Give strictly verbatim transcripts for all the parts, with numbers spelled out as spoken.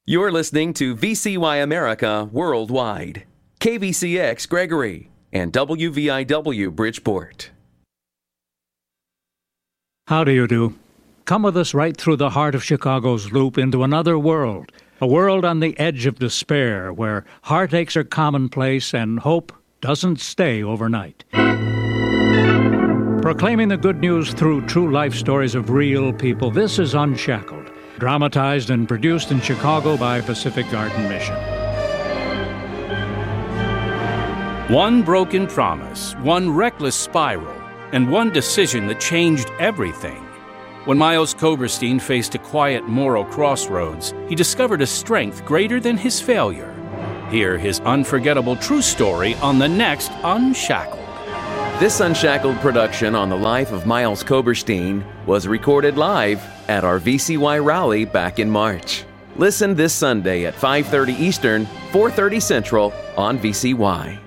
You're listening to V C Y America Worldwide, K V C X Gregory, and W V I W Bridgeport. How do you do? Come with us right through the heart of Chicago's loop into another world, a world on the edge of despair where heartaches are commonplace and hope doesn't stay overnight. Proclaiming the good news through true life stories of real people, this is Unshackled, dramatized and produced in Chicago by Pacific Garden Mission. One broken promise, one reckless spiral, and one decision that changed everything. When Miles Koberstein faced a quiet moral crossroads, he discovered a strength greater than his failure. Hear his unforgettable true story on the next Unshackled. This Unshackled production on the life of Miles Koberstein was recorded live at our V C Y rally back in March. Listen this Sunday at five thirty Eastern, four thirty Central on V C Y.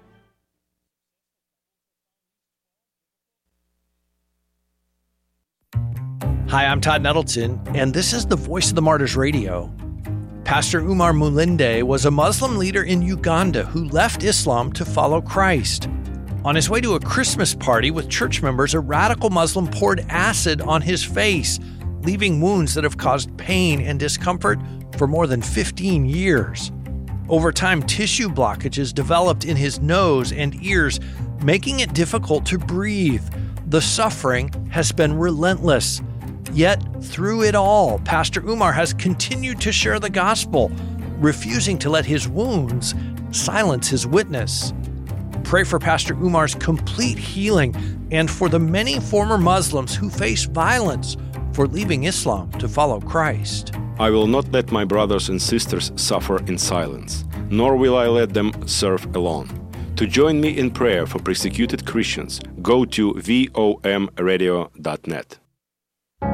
Hi, I'm Todd Nettleton, and this is the Voice of the Martyrs Radio. Pastor Umar Mulinde was a Muslim leader in Uganda who left Islam to follow Christ. On his way to a Christmas party with church members, a radical Muslim poured acid on his face, leaving wounds that have caused pain and discomfort for more than fifteen years. Over time, tissue blockages developed in his nose and ears, making it difficult to breathe. The suffering has been relentless. Yet, through it all, Pastor Umar has continued to share the gospel, refusing to let his wounds silence his witness. Pray for Pastor Umar's complete healing and for the many former Muslims who face violence for leaving Islam to follow Christ. I will not let my brothers and sisters suffer in silence, nor will I let them serve alone. To join me in prayer for persecuted Christians, go to V O M radio dot net.